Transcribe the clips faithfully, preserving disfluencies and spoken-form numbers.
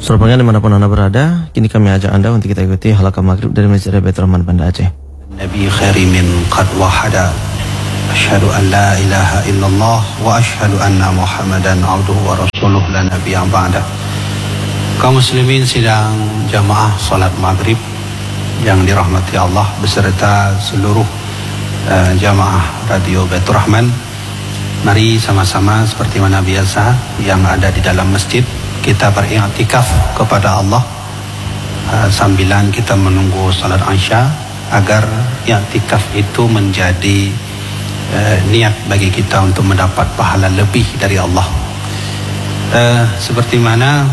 Serupa dimanapun Anda berada, kini kami ajak Anda untuk kita ikuti halaqah maghrib dari Masjid Baitur Rahman Banda Aceh. Nabi khairi min qad wahada. Asyhadu an la ilaha illallah wa asyhadu anna Muhammadan abduhu wa rasuluh la nabiyya ba'da. Kaum muslimin sidang jamaah salat maghrib yang dirahmati Allah beserta seluruh uh, jamaah Radio Baitur Rahman. Mari sama-sama seperti mana biasa yang ada di dalam masjid kita beriktikaf kepada Allah uh, sambilan kita menunggu salat Isya agar iktikaf itu menjadi uh, niat bagi kita untuk mendapat pahala lebih dari Allah. Uh, seperti mana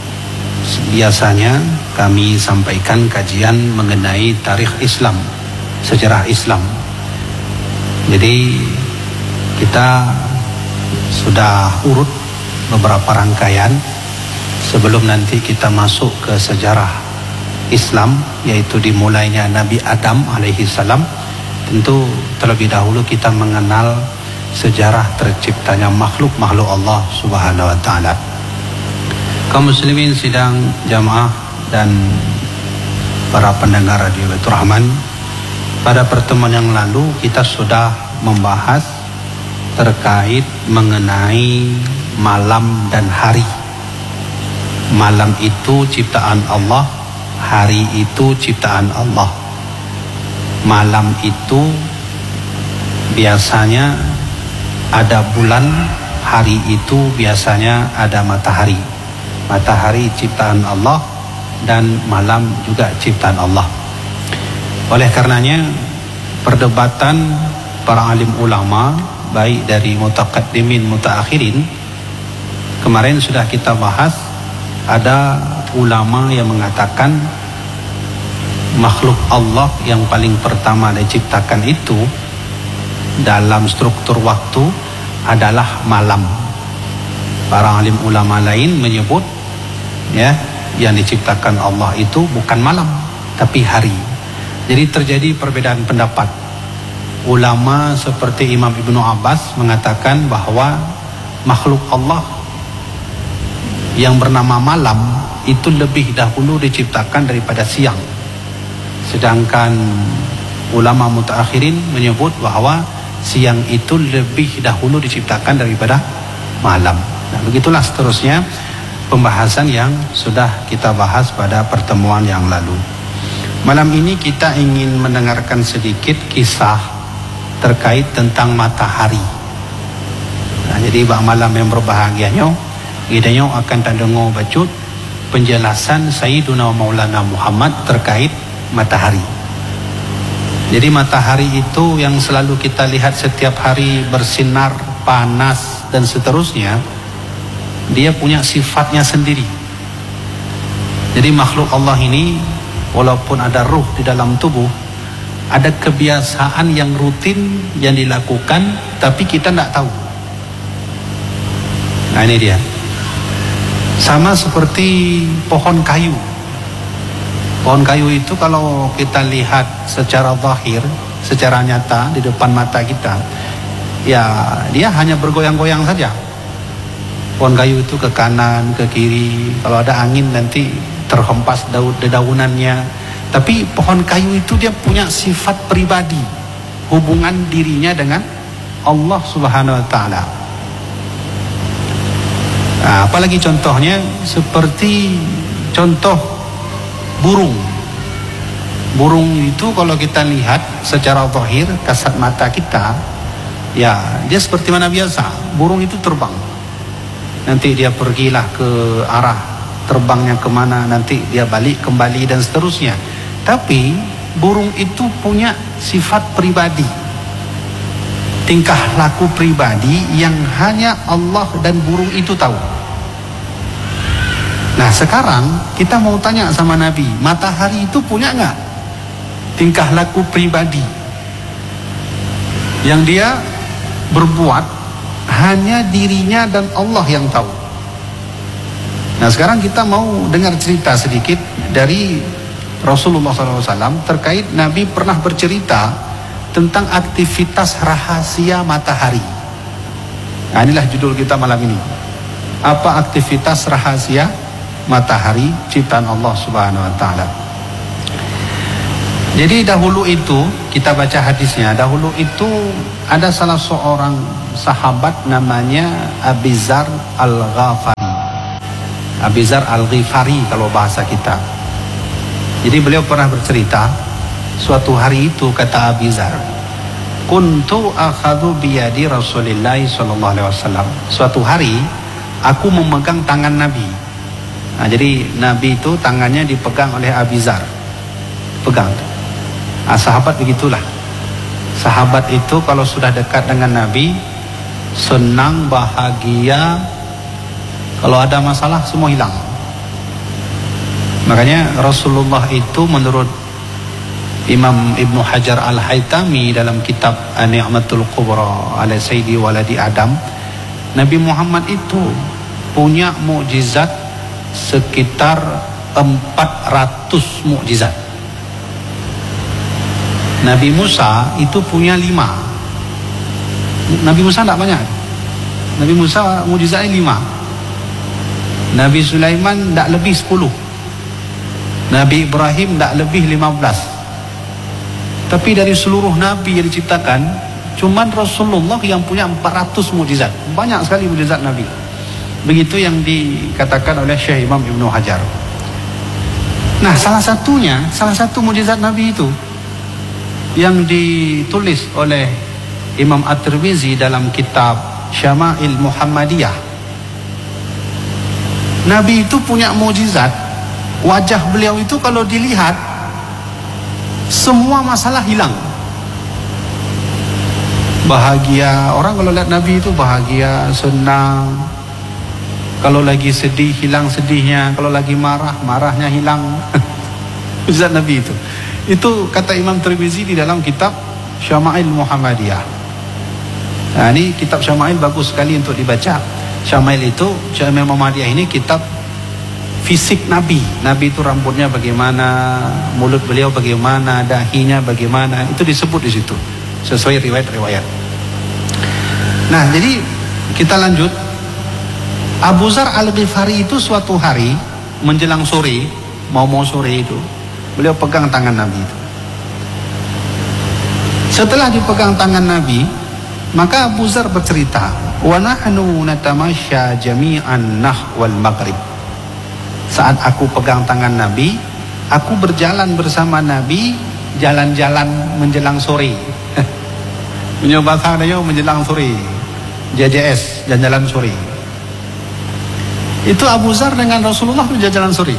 biasanya kami sampaikan kajian mengenai tarikh Islam, sejarah Islam. Jadi kita sudah urut beberapa rangkaian sebelum nanti kita masuk ke sejarah Islam, yaitu dimulainya Nabi Adam alaihi salam. Tentu terlebih dahulu kita mengenal sejarah terciptanya makhluk-makhluk Allah subhanahu wa ta'ala. Kaum muslimin sidang jamaah dan para pendengar Radio Baitur Rahman, pada pertemuan yang lalu kita sudah membahas terkait mengenai malam dan hari. Malam itu ciptaan Allah, hari itu ciptaan Allah. Malam itu biasanya ada bulan, hari itu biasanya ada matahari. Matahari ciptaan Allah dan malam juga ciptaan Allah. Oleh karenanya perdebatan para alim ulama baik dari mutaqaddimin mutaakhirin kemarin sudah kita bahas. Ada ulama yang mengatakan makhluk Allah yang paling pertama diciptakan itu dalam struktur waktu adalah malam. Para alim ulama lain menyebut ya, yang diciptakan Allah itu bukan malam tapi hari. Jadi terjadi perbedaan pendapat. Ulama seperti Imam Ibnu Abbas mengatakan bahwa makhluk Allah yang bernama malam itu lebih dahulu diciptakan daripada siang. Sedangkan ulama mutaakhirin menyebut bahwa siang itu lebih dahulu diciptakan daripada malam. Nah, begitulah seterusnya pembahasan yang sudah kita bahas pada pertemuan yang lalu. Malam ini kita ingin mendengarkan sedikit kisah terkait tentang matahari. Nah, jadi bak malam yang berbahagianya Gidanyo akan terdengar bacut penjelasan Sayyiduna Maulana Muhammad terkait matahari. Jadi matahari itu yang selalu kita lihat setiap hari bersinar, panas dan seterusnya, dia punya sifatnya sendiri. Jadi makhluk Allah ini walaupun ada ruh di dalam tubuh, ada kebiasaan yang rutin yang dilakukan tapi kita tidak tahu. Nah ini dia. Sama seperti pohon kayu. Pohon kayu itu kalau kita lihat secara zahir, secara nyata di depan mata kita, ya dia hanya bergoyang-goyang saja. Pohon kayu itu ke kanan, ke kiri. Kalau ada angin nanti terhempas daun dedaunannya. Tapi pohon kayu itu dia punya sifat pribadi, hubungan dirinya dengan Allah Subhanahu wa taala. Nah, apalagi contohnya seperti contoh burung. Burung itu kalau kita lihat secara zahir kasat mata kita, ya dia seperti mana biasa. Burung itu terbang. Nanti dia pergilah ke arah terbangnya kemana, nanti dia balik kembali dan seterusnya. Tapi burung itu punya sifat pribadi, tingkah laku pribadi yang hanya Allah dan burung itu tahu. Nah sekarang kita mau tanya sama Nabi, matahari itu punya nggak tingkah laku pribadi yang dia berbuat hanya dirinya dan Allah yang tahu? Nah sekarang kita mau dengar cerita sedikit dari Rasulullah shallallahu alaihi wasallam terkait Nabi pernah bercerita tentang aktivitas rahasia matahari. Nah inilah judul kita malam ini. Apa aktivitas rahasia matahari ciptaan Allah Subhanahu wa taala. Jadi dahulu itu kita baca hadisnya, dahulu itu ada salah seorang sahabat namanya Abi Dzar Al-Ghafari. Abi Dzar Al-Ghifari kalau bahasa kita. Jadi beliau pernah bercerita, suatu hari itu kata Abi Dzar, kuntu akhadhu biyadi Rasulillah sallallahu alaihi wasallam. Suatu hari aku memegang tangan Nabi. Nah, jadi Nabi itu tangannya dipegang oleh Abi Dzar. Pegang. Nah, sahabat begitulah. Sahabat itu kalau sudah dekat dengan Nabi, senang, bahagia. Kalau ada masalah semua hilang. Makanya Rasulullah itu menurut Imam Ibnu Hajar Al-Haytami dalam kitab An-Ni'matul Kubra ala Sayyidi Waladi Adam, Nabi Muhammad itu punya mukjizat sekitar empat ratus mukjizat. Nabi Musa itu punya lima. Nabi Musa tidak banyak. Nabi Musa mukjizatnya lima. Nabi Sulaiman tidak lebih sepuluh. Nabi Ibrahim tidak lebih lima belas. Tapi dari seluruh Nabi yang diciptakan, cuman Rasulullah yang punya empat ratus mukjizat. Banyak sekali mukjizat Nabi. Begitu yang dikatakan oleh Syekh Imam Ibnu Hajar. Nah, salah satunya, salah satu mukjizat Nabi itu yang ditulis oleh Imam At-Tirmizi dalam kitab Syama'il Muhammadiyah. Nabi itu punya mukjizat, wajah beliau itu kalau dilihat semua masalah hilang. Bahagia, orang kalau lihat Nabi itu bahagia, senang. Kalau lagi sedih, hilang sedihnya. Kalau lagi marah, marahnya hilang. Mukjizat Nabi itu. Itu kata Imam Tirmizi di dalam kitab Syama'il Muhammadiyah. Nah, ini kitab Syama'il bagus sekali untuk dibaca. Syama'il itu, Syama'il Muhammadiyah ini kitab fisik Nabi. Nabi itu rambutnya bagaimana, mulut beliau bagaimana, dahinya bagaimana, itu disebut di situ sesuai riwayat-riwayat. Nah, jadi kita lanjut. Abu Dzar Al-Ghifari itu suatu hari menjelang sore, mau-mau sore itu, beliau pegang tangan Nabi itu. Setelah dipegang tangan Nabi, maka Abu Dzar bercerita, wa nahnu natamasya jami'an nahwal maghrib. Saat aku pegang tangan Nabi, aku berjalan bersama Nabi, jalan-jalan menjelang sore. Mencoba bahasa menjelang sore, J J S, jalan-jalan sore. Itu Abu Dzar dengan Rasulullah jalan-jalan sore.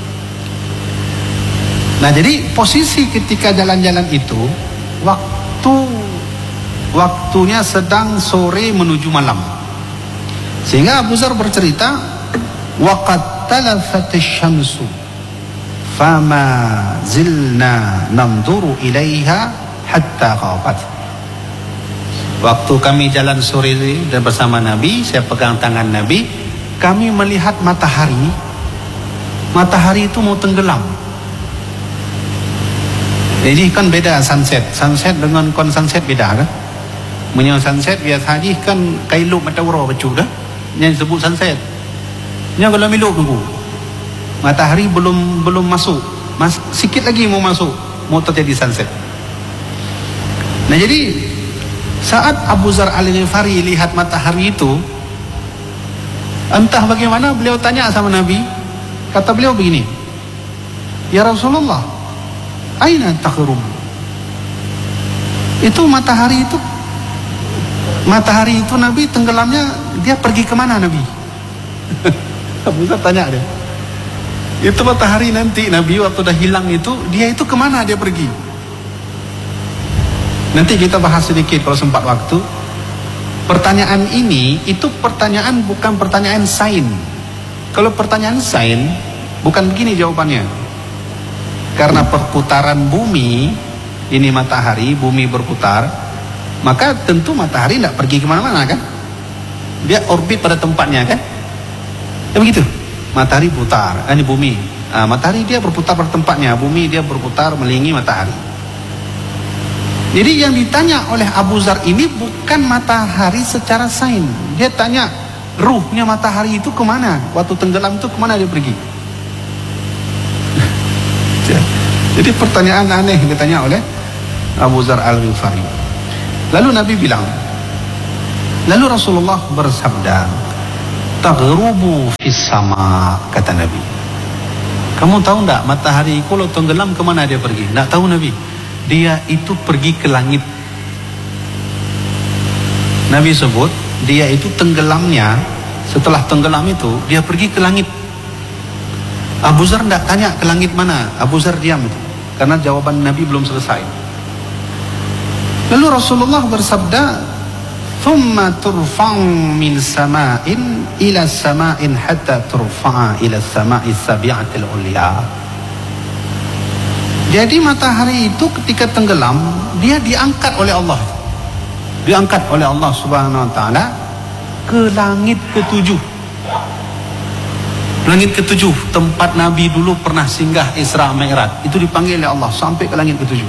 Nah, jadi posisi ketika jalan-jalan itu waktu waktunya sedang sore menuju malam. Sehingga Abu Dzar bercerita, waqad talafat asy-syamsu fama zilna namduru ilaiha hatta ghabat. Waktu kami jalan sore dan bersama Nabi, saya pegang tangan Nabi, kami melihat matahari. Matahari itu mau tenggelam. Jadi kan beda sunset. Sunset dengan kon sunset beda kan? Menyang sunset biasa haji kan kailu matawara becu dah. Yang disebut sunset. Yang kalau miluk tunggu. Matahari belum belum masuk. Mas, sikit lagi mau masuk, mau terjadi sunset. Nah, jadi saat Abu Dzar Al-Ghifari lihat matahari itu, entah bagaimana beliau tanya sama Nabi. Kata beliau begini, ya Rasulullah, aina taghrum? Itu matahari itu matahari itu Nabi tenggelamnya, dia pergi kemana Nabi? Abu Dzar tanya dia, itu matahari nanti Nabi waktu dah hilang itu, dia itu kemana dia pergi? Nanti kita bahas sedikit kalau sempat waktu. Pertanyaan ini itu pertanyaan bukan pertanyaan sains. Kalau pertanyaan sains bukan begini jawabannya. Karena perputaran bumi, ini matahari, bumi berputar, maka tentu matahari tidak pergi kemana-mana kan? Dia orbit pada tempatnya kan? Ya begitu. Matahari putar, ini bumi. Nah, matahari dia berputar pada tempatnya, bumi dia berputar melilingi matahari. Jadi yang ditanya oleh Abu Dzar ini bukan matahari secara sains. Dia tanya, ruhnya matahari itu kemana? Waktu tenggelam itu kemana dia pergi? Jadi pertanyaan aneh ditanya oleh Abu Dzar Al-Ghifari. Lalu Nabi bilang, lalu Rasulullah bersabda, taghrubu fis sama, kata Nabi. Kamu tahu enggak matahari kalau tenggelam kemana dia pergi? Enggak tahu Nabi. Dia itu pergi ke langit. Nabi sebut dia itu tenggelamnya, setelah tenggelam itu dia pergi ke langit. Abu Dzar enggak tanya ke langit mana, Abu Dzar diam itu, karena jawaban Nabi belum selesai. Lalu Rasulullah bersabda, "Thumma turfa'u min sama'in ila sama'in hatta turfa'a ila sama'i sabi'atil ulya." Jadi matahari itu ketika tenggelam, dia diangkat oleh Allah. Diangkat oleh Allah Subhanahu wa taala ke langit ketujuh. Langit ketujuh, tempat Nabi dulu pernah singgah Isra Mi'raj, itu dipanggil oleh Allah sampai ke langit ketujuh.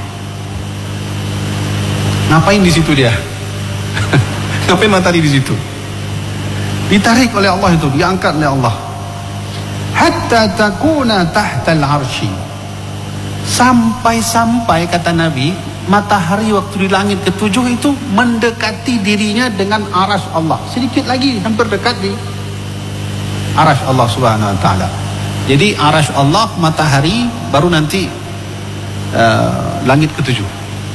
Ngapain di situ dia? Ngapain matahari di situ? Ditarik oleh Allah itu, diangkat oleh Allah. Hatta takuna tahtal arsy. Sampai-sampai kata Nabi, matahari waktu di langit ketujuh itu mendekati dirinya dengan arasy Allah. Sedikit lagi hampir dekat di arasy Allah Subhanahu wa taala. Jadi arasy Allah, matahari, baru nanti uh, langit ketujuh.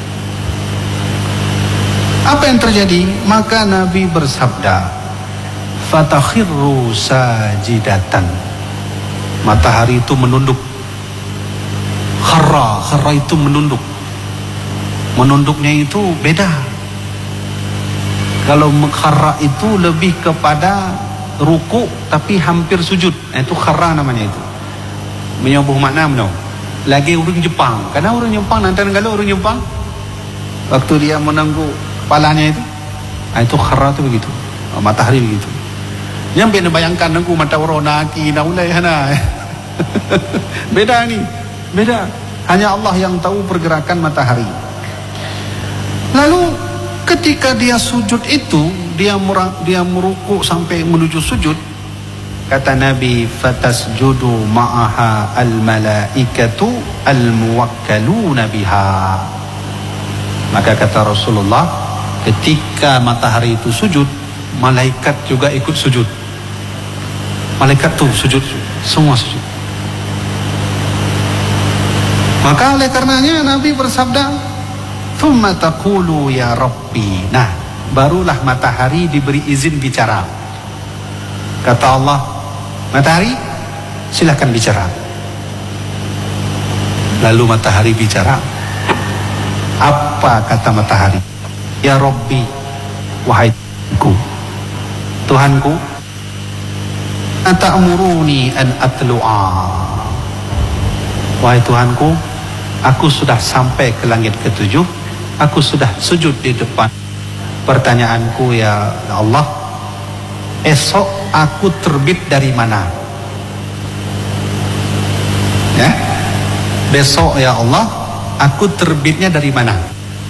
Apa yang terjadi? Maka Nabi bersabda, fatakhirru sajidatan. Matahari itu menunduk. Kharra, kharra itu menunduk. Menunduknya itu beda. Kalau kharra itu lebih kepada ruku tapi hampir sujud, itu kharra namanya itu. Menyobuh makna menau. Lagi orang Jepang, karena orang Jepang nanti kalau orang Jepang waktu dia menangguh kepalanya itu, itu kharra itu begitu, matahari begitu. Yang benar bayangkan aku mata orang naki naulai hana. Beda nih, beda. Hanya Allah yang tahu pergerakan matahari. Lalu ketika dia sujud itu, dia murah, dia meruku sampai menuju sujud, kata Nabi, fatasjudu ma'aha al-malaikatu al-muwakkaluna biha. Maka kata Rasulullah, ketika matahari itu sujud, malaikat juga ikut sujud. Malaikat tuh sujud, semua sujud. Maka oleh karenanya Nabi bersabda, "Tsumma taqulu ya Rabbi." Nah, barulah matahari diberi izin bicara. Kata Allah, matahari silakan bicara. Lalu matahari bicara. Apa kata matahari? Ya Rabbi, wahai Tuhanku, Tuhanku, ata'muruni an atlu'a. Wahai Tuhanku, aku sudah sampai ke langit ketujuh, aku sudah sujud di depan. Pertanyaanku ya Allah, esok aku terbit dari mana? Ya, besok ya Allah, aku terbitnya dari mana?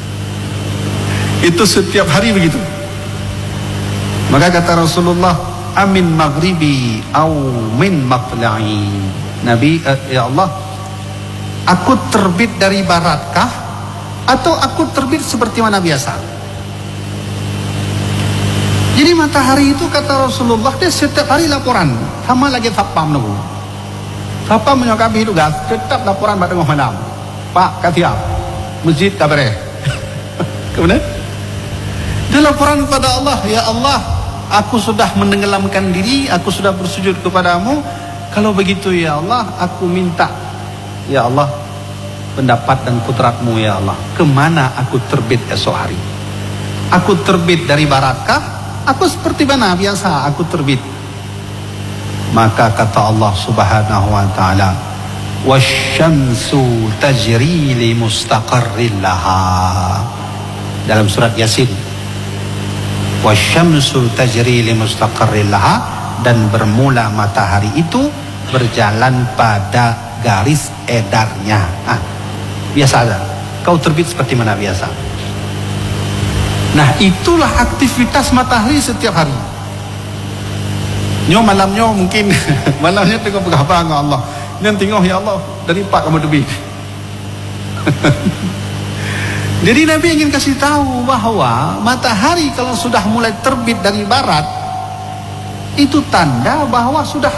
Itu setiap hari begitu. Maka kata Rasulullah, amin maghribi au min matla'i. Nabi, uh, ya Allah, aku terbit dari baratkah atau aku terbit seperti mana biasa? Jadi matahari itu kata Rasulullah, dia setiap hari laporan. Sama lagi sapam nunggu. Sapam menyakapi itu gas, tetap laporan pada tengah malam. Pak, katiap, masjid kabareh. Kemudian dia laporan kepada Allah, ya Allah, aku sudah menenggelamkan diri, aku sudah bersujud kepadamu. Kalau begitu ya Allah, aku minta, ya Allah, pendapat dan kudratmu ya Allah, kemana aku terbit esok hari? Aku terbit dari baratkah? Aku seperti mana biasa aku terbit? Maka kata Allah Subhanahu wa taala, wasyamsu tajri li mustaqarrin laha. Dalam surat Yasin, wasyamsu tajri li mustaqarrin laha, dan bermula matahari itu berjalan pada garis edarnya. Ah, biasa aja. Kau terbit seperti mana biasa. Nah, itulah aktivitas matahari setiap hari. Nyo malamnya mungkin malamnya tengok berkhabar dengan Allah. Nyo tengok ya Allah dari pak kamu lebih. Jadi Nabi ingin kasih tahu bahwa matahari kalau sudah mulai terbit dari barat itu tanda bahwa sudah